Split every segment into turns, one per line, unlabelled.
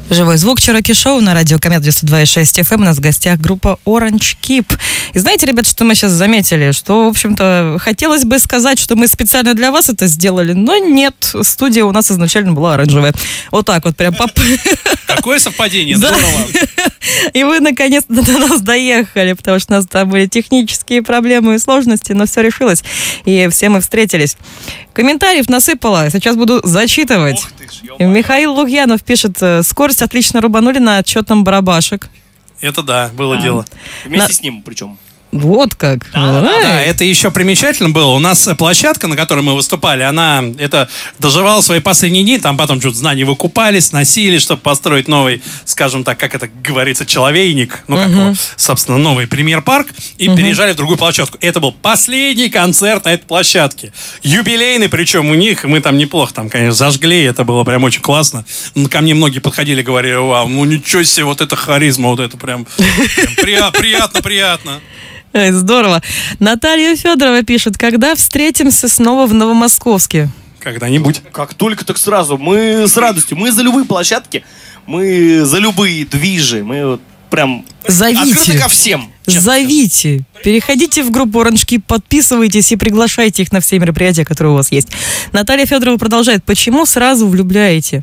Живой звук Чироки-шоу на радио Комет 92,6 FM. У нас в гостях группа Orange Keep. И знаете, ребят, что мы сейчас заметили? Что, в общем-то, хотелось бы сказать, что мы специально для вас это сделали, но нет. Студия у нас изначально была оранжевая. Вот так вот прям.
Какое совпадение, здорово.
И вы наконец-то до нас доехали, потому что у нас там были технические проблемы и сложности, но все решилось. И все мы встретились. Комментариев насыпало. Сейчас буду зачитывать. Михаил Лукьянов пишет: скорость отлично рубанули на отчетном барабашек.
Это да, было дело.
Вместе с ним причем.
Вот как.
Да, это еще примечательно было. У нас площадка, на которой мы выступали, она доживала свои последние дни, там потом что-то знания выкупали, сносили, чтобы построить новый, скажем так, как это говорится, человейник, собственно, новый премьер-парк, и переезжали в другую площадку. Это был последний концерт на этой площадке. Юбилейный, причем у них, мы там неплохо, там, конечно, зажгли, это было прям очень классно. Ко мне многие подходили и говорили: вау, ну ничего себе, вот это харизма, вот это прям приятно.
Здорово. Наталья Федорова пишет: когда встретимся снова в Новомосковске?
Когда-нибудь.
Как только, так сразу. Мы с радостью. Мы за любые площадки, мы за любые движи. Мы вот прям открыты ко всем.
Зовите. Переходите в группу Orange Keep, подписывайтесь и приглашайте их на все мероприятия, которые у вас есть. Наталья Федорова продолжает: почему сразу влюбляете?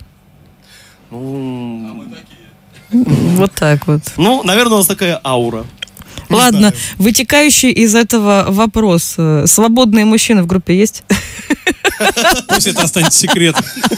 Вот так вот.
Наверное, у нас такая аура.
Ладно, вытекающий из этого вопрос. Свободные мужчины в группе есть?
Пусть это останется секретом.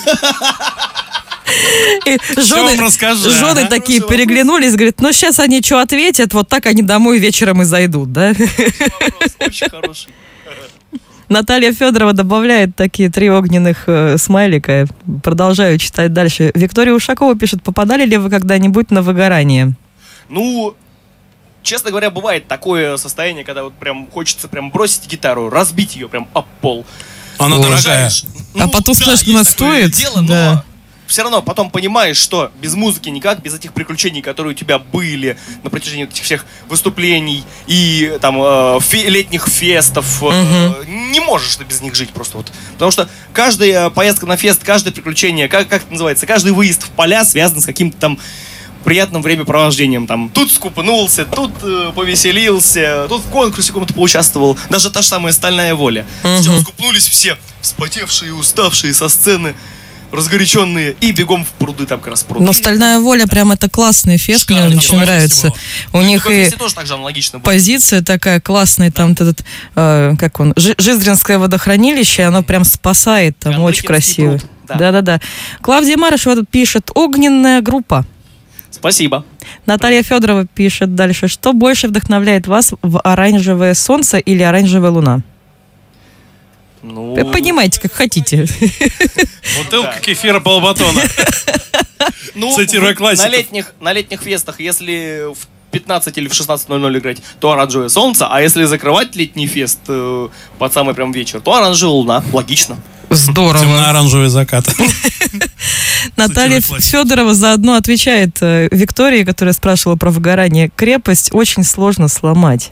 Жены такие переглянулись, говорят: ну сейчас они что ответят, вот так они домой вечером и зайдут, да?
Очень хороший.
Наталья Федорова добавляет такие 3 огненных смайлика. Продолжаю читать дальше. Виктория Ушакова пишет: попадали ли вы когда-нибудь на выгорание?
Честно говоря, бывает такое состояние, когда вот прям хочется прям бросить гитару, разбить ее прям об пол.
Она дорогая.
А потом скажешь, что она стоит.
Дело, но все равно потом понимаешь, что без музыки никак, без этих приключений, которые у тебя были на протяжении этих всех выступлений и там летних фестов, не можешь ты без них жить просто вот. Потому что каждая поездка на фест, каждое приключение, как это называется, каждый выезд в поля связан с каким-то там приятным времяпровождением. Там, тут скупнулся, тут повеселился, тут в конкурсе каком-то поучаствовал. Даже та же самая «Стальная воля». Сначала скупнулись все, вспотевшие, уставшие со сцены, разгоряченные, и бегом в пруды, там как раз пруды.
Но «Стальная воля» прям это классный фест, мне очень нравится. У них и
тоже так же аналогично
позиция такая классная, там этот, как он, Жиздринское водохранилище, оно прям спасает, там очень красиво. Да-да-да. Клавдия Марышева пишет: огненная группа.
Спасибо.
Наталья Федорова пишет дальше: что больше вдохновляет вас в «Оранжевое солнце» или «Оранжевая луна»? Понимаете, как хотите.
Бутылка кефира полбатона. Цитируя классиков.
На летних фестах, если в 15 или в 16:00 играть, то «Оранжевое солнце», а если закрывать летний фест под самый прям вечер, то «Оранжевая луна». Логично.
Здорово.
Темно-оранжевый закат.
Наталья Федорова заодно отвечает Виктории, которая спрашивала про выгорание: крепость очень сложно сломать.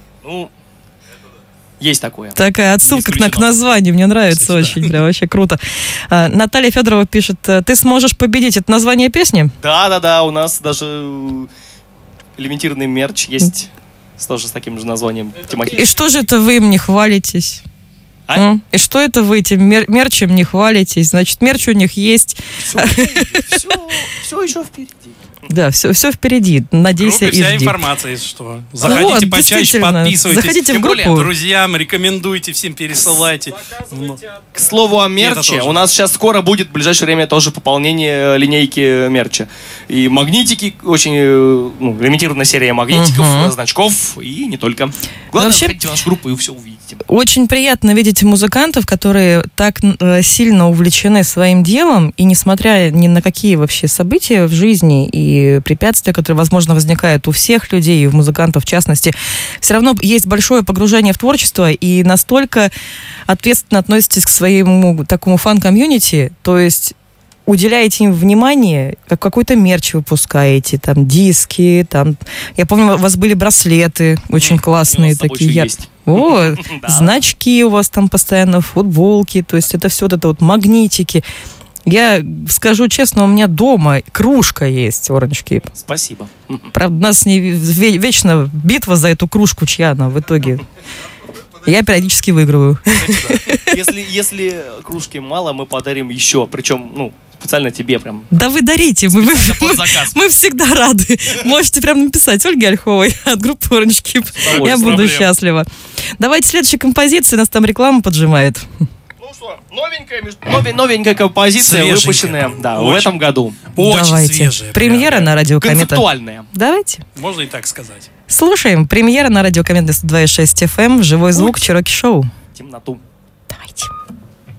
Есть такое.
Такая отсылка к названию, мне нравится очень, прям вообще круто. Наталья Федорова пишет: ты сможешь победить. Это название песни?
Да, у нас даже лимитированный мерч есть тоже с таким же названием.
И что же это вы им не хвалитесь? И что это вы этим мерчем не хвалитесь? Значит, мерч у них есть.
Все еще впереди.
Да, все впереди. Надейся и жди.
Вся информация, если что. Заходите почаще, подписывайтесь.
Заходите в группу.
Друзьям рекомендуйте, всем пересылайте.
К слову о мерче, у нас сейчас скоро будет в ближайшее время тоже пополнение линейки мерча. И магнитики, очень лимитированная серия магнитиков, значков и не только. Главное, заходите в нашу группу и все увидите.
Очень приятно видеть музыкантов, которые так сильно увлечены своим делом, и несмотря ни на какие вообще события в жизни и препятствия, которые, возможно, возникают у всех людей, и у музыкантов в частности, все равно есть большое погружение в творчество, и настолько ответственно относитесь к своему такому фан-комьюнити, то есть уделяете им внимание, как какой-то мерч выпускаете, там диски, там, я помню, у вас были браслеты очень классные такие. О, значки у вас там постоянно, футболки, то есть это все вот это вот магнитики. Я скажу честно, у меня дома кружка есть Orange Cape.
Спасибо.
Правда, у нас не вечно битва за эту кружку, чья она в итоге. Я периодически выигрываю.
Если кружки мало, мы подарим еще. Причем, специально тебе прям.
Да вы дарите, мы всегда рады. Можете прям написать Ольге Ольховой от группы Orange Cape. Я буду счастлива. Давайте следующая композиция, нас там реклама поджимает.
Новенькая композиция, выпущенная в этом году.
Очень свежая.
Премьера на радио Комета.
Концептуальная.
Давайте.
Можно и так сказать.
Слушаем. Премьера на радио Комета 102.6 FM. Живой звук Чироки Шоу.
Темноту.
Давайте.